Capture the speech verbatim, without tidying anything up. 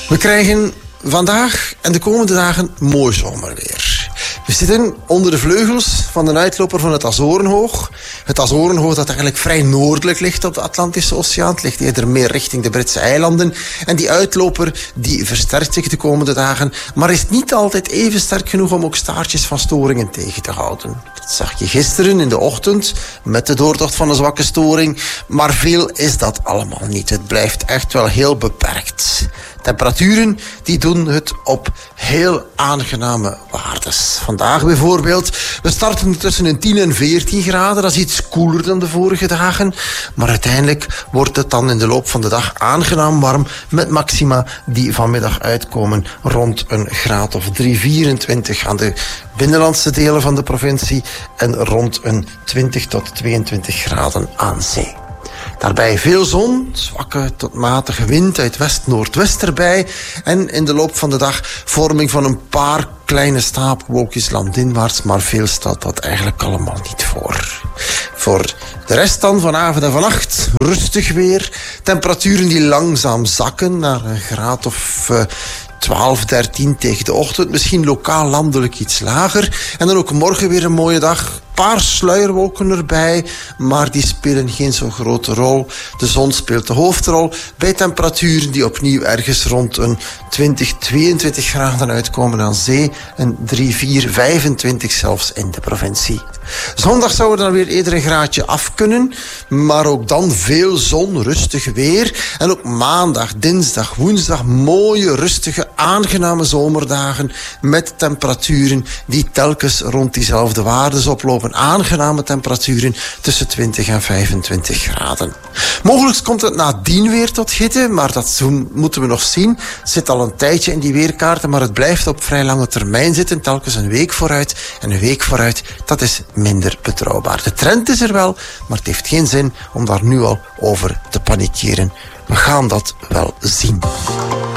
We krijgen vandaag en de komende dagen mooi zomerweer. We zitten onder de vleugels van de uitloper van het Azorenhoog. Het Azorenhoog dat eigenlijk vrij noordelijk ligt op de Atlantische Oceaan. Het ligt eerder meer richting de Britse eilanden. En die uitloper die versterkt zich de komende dagen, maar is niet altijd even sterk genoeg om ook staartjes van storingen tegen te houden. Dat zag je gisteren in de ochtend met de doortocht van een zwakke storing. Maar veel is dat allemaal niet. Het blijft echt wel heel beperkt. Temperaturen die doen het op heel aangename waardes. Vandaag bijvoorbeeld, we starten tussen een tien en veertien graden. Dat is iets koeler dan de vorige dagen. Maar uiteindelijk wordt het dan in de loop van de dag aangenaam warm met maxima die vanmiddag uitkomen rond een graad of drie, vierentwintig aan de binnenlandse delen van de provincie en rond een twintig tot tweeëntwintig graden aan zee. Daarbij veel zon, zwakke tot matige wind uit west-noordwest erbij. En in de loop van de dag vorming van een paar kleine stapelwolkjes landinwaarts. Maar veel stelt dat eigenlijk allemaal niet voor. Voor de rest dan vanavond en vannacht rustig weer. Temperaturen die langzaam zakken naar een graad of Uh, twaalf, dertien tegen de ochtend. Misschien lokaal landelijk iets lager. En dan ook morgen weer een mooie dag. Een paar sluierwolken erbij, maar die spelen geen zo grote rol. De zon speelt de hoofdrol bij temperaturen die opnieuw ergens rond een twintig, tweeëntwintig graden uitkomen aan zee en drie, vier, vijfentwintig zelfs in de provincie. Zondag zou er dan weer eerder een graadje af kunnen, maar ook dan veel zon, rustig weer. En ook maandag, dinsdag, woensdag mooie, rustige, aangename zomerdagen met temperaturen die telkens rond diezelfde waardes oplopen. Aangename temperaturen tussen twintig en vijfentwintig graden. Mogelijk komt het nadien weer tot hitte, maar dat moeten we nog zien. Het zit al een tijdje in die weerkaarten, maar het blijft op vrij lange termijn zitten, telkens een week vooruit. En een week vooruit, dat is minder betrouwbaar. De trend is er wel, maar het heeft geen zin om daar nu al over te panikeren. We gaan dat wel zien.